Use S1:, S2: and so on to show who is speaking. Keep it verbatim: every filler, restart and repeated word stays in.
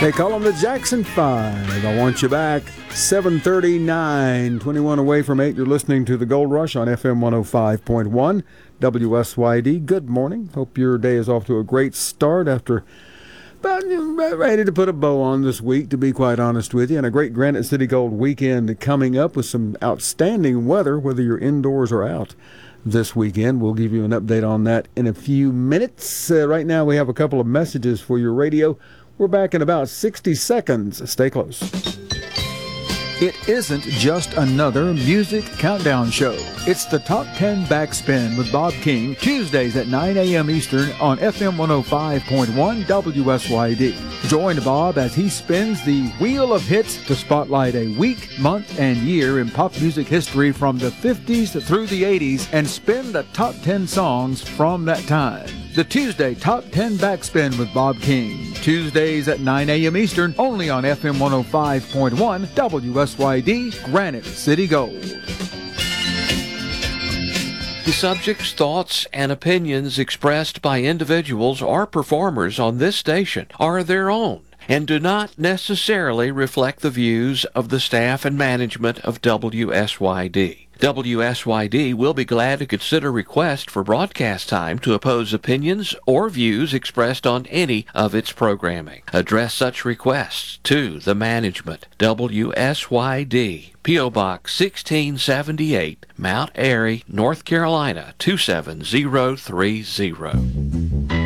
S1: They call them the Jackson Five. I want you back. seven thirty-nine, twenty-one away from eight. You're listening to the Gold Rush on F M one oh five point one W S Y D. Good morning. Hope your day is off to a great start after about ready to put a bow on this week, to be quite honest with you. And a great Granite City Gold weekend coming up with some outstanding weather, whether you're indoors or out this weekend. We'll give you an update on that in a few minutes. Uh, right now we have a couple of messages for your radio. We're back in about sixty seconds. Stay close. It isn't just another music countdown show. It's the Top ten Backspin with Bob King, Tuesdays at nine a.m. Eastern on F M one oh five point one W S Y D. Join Bob as he spins the Wheel of Hits to spotlight a week, month, and year in pop music history from the fifties through the eighties and spin the top ten songs from that time. The Tuesday Top ten Backspin with Bob King. Tuesdays at nine a.m. Eastern, only on F M one oh five point one W S Y D, Granite City Gold.
S2: The subjects, thoughts, and opinions expressed by individuals or performers on this station are their own and do not necessarily reflect the views of the staff and management of W S Y D. W S Y D will be glad to consider requests for broadcast time to oppose opinions or views expressed on any of its programming. Address such requests to the management. W S Y D, P O. Box sixteen seventy-eight, Mount Airy, North Carolina two seven zero three zero.